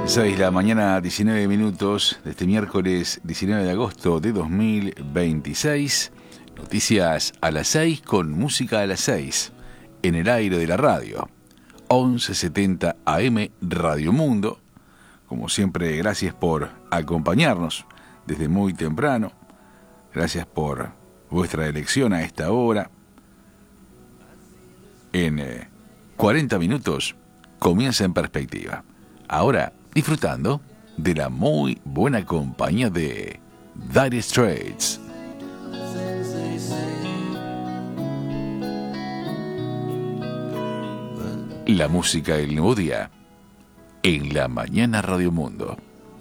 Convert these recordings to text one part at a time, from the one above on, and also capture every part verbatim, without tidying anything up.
seis de la mañana, diecinueve minutos de este miércoles diecinueve de agosto de dos mil veintiséis. Noticias a las seis con música a las seis en el aire de la radio. once setenta A M Radio Mundo. Como siempre, gracias por acompañarnos desde muy temprano. Gracias por vuestra elección a esta hora. En eh, cuarenta minutos comienza En Perspectiva. Ahora disfrutando de la muy buena compañía de Dire Straits. La música del nuevo día en la mañana Radio Mundo.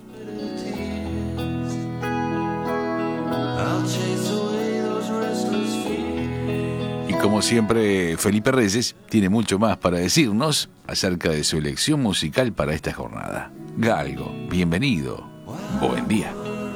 Y como siempre, Felipe Reyes tiene mucho más para decirnos acerca de su elección musical para esta jornada. Galgo, bienvenido, buen día.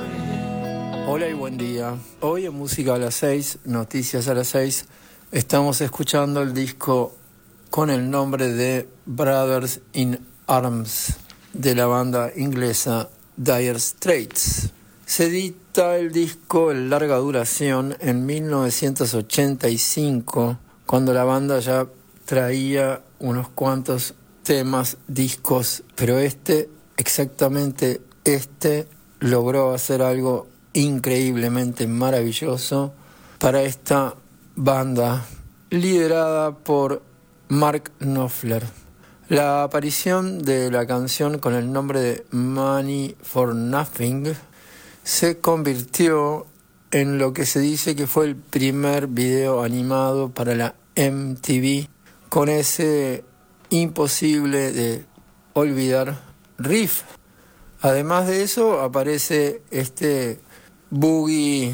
Hola y buen día. Hoy en Música a las seis, Noticias a las seis, estamos escuchando el disco con el nombre de Brothers in Arms de la banda inglesa Dire Straits. Se edita el disco en larga duración en mil novecientos ochenta y cinco, cuando la banda ya traía unos cuantos temas, discos, pero este, exactamente este, logró hacer algo increíblemente maravilloso para esta banda liderada por Mark Knopfler. La aparición de la canción con el nombre de Money for Nothing se convirtió en lo que se dice que fue el primer video animado para la M T V, con ese imposible de olvidar riff. Además de eso, aparece este boogie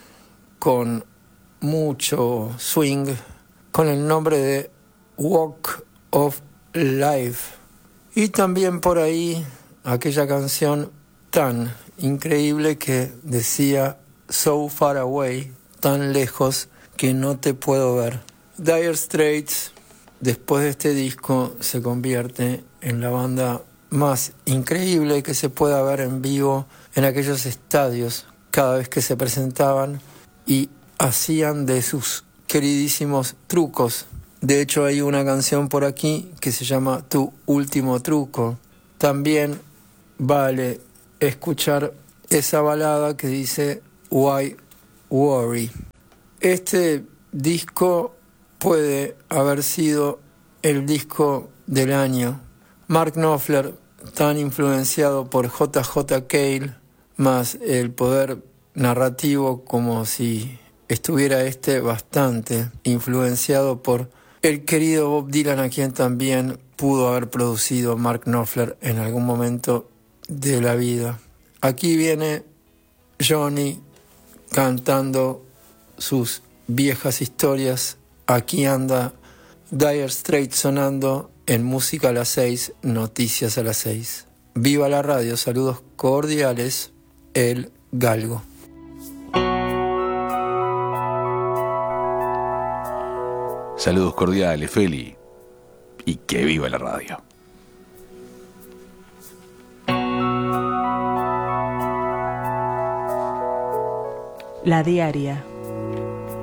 con mucho swing con el nombre de Walk of Life. Y también por ahí aquella canción tan increíble que decía So Far Away, tan lejos que no te puedo ver. Dire Straits, después de este disco, se convierte en la banda más increíble que se pueda ver en vivo en aquellos estadios cada vez que se presentaban y hacían de sus queridísimos trucos. De hecho, hay una canción por aquí que se llama Tu Último Truco. También vale escuchar esa balada que dice Why Worry. Este disco puede haber sido el disco del año. Mark Knopfler, tan influenciado por J J Cale, más el poder narrativo, como si estuviera este bastante influenciado por el querido Bob Dylan, a quien también pudo haber producido Mark Knopfler en algún momento de la vida. Aquí viene Johnny cantando sus viejas historias. Aquí anda Dire Straits sonando en Música a las seis, Noticias a las seis. Viva la radio, saludos cordiales, el Galgo. Saludos cordiales, Feli, y que viva la radio. La Diaria.